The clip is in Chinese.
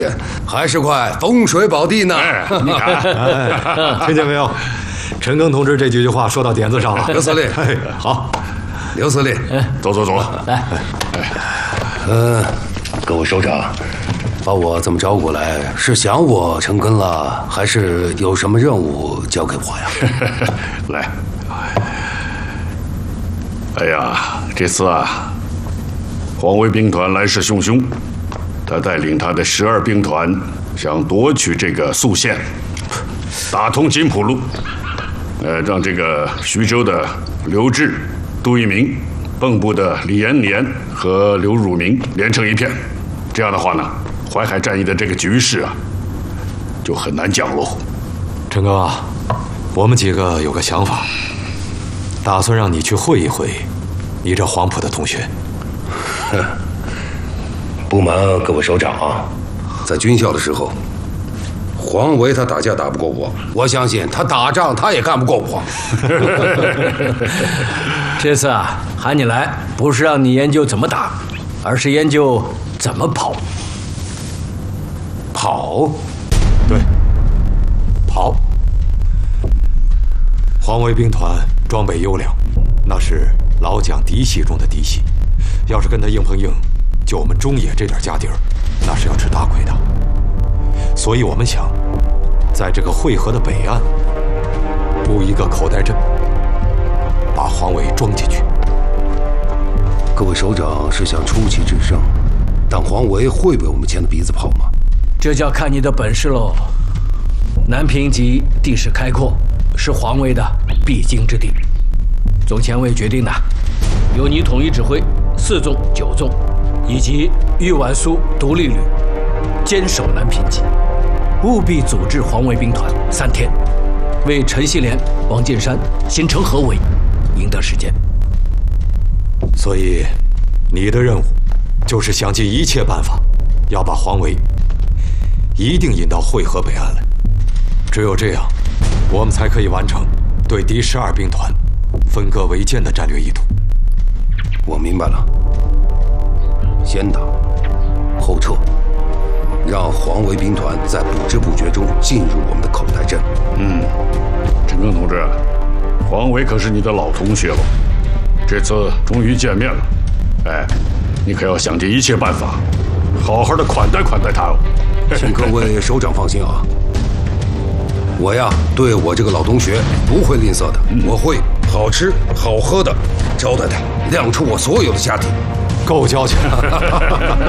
还是块风水宝地呢。 你看，听见没有？陈赓同志这几句话说到点子上了。 刘司令， 好， 刘司令， 走， 来。 各位首长，把我这么招过来，是想我陈赓了，还是有什么任务交给我呀？ 来，哎呀，这次啊，黄维兵团来势汹汹，他带领他的12兵团想夺取这个宿县，打通金浦路，让这个徐州的刘志、杜聿明，蚌埠的李延年和刘汝明连成一片。这样的话呢，淮海战役的这个局势啊，就很难降落。 陈哥，我们几个有个想法，打算让你去会一会你这黄埔的同学。 不瞒各位首长啊，在军校的时候，黄维他打架打不过我，我相信他打仗他也干不过我。 这次啊，喊你来不是让你研究怎么打，而是研究怎么跑。 跑？ 对，跑。黄维兵团装备优良，那是老蒋嫡系中的嫡系，要是跟他硬碰硬，就我们中野这点家底儿，那是要吃大亏的。所以我们想，在这个会河的北岸布一个口袋阵，把黄维装进去。 各位首长是想出奇制胜，但黄维会被我们牵着鼻子跑吗？ 这就要看你的本事喽。南平及地势开阔，是黄维的必经之地。总前卫决定的，由你统一指挥4纵、9纵，以及豫皖苏独立旅，坚守南平及，务必组织黄维兵团3天，为陈锡联、王进山形成合围，赢得时间。 所以，你的任务就是想尽一切办法，要把黄维一定引到会河北岸来。只有这样，我们才可以完成对敌12兵团分割围歼的战略意图。 我明白了，先打后撤，让黄维兵团在不知不觉中进入我们的口袋阵。 陈赓同志，黄维可是你的老同学了，这次终于见面了，你可要想尽一切办法，好好的款待款待他哦。 请各位首长放心啊，我呀对我这个老同学不会吝啬的，我会好吃好喝的招待他，亮出我所有的家底。 够交情了。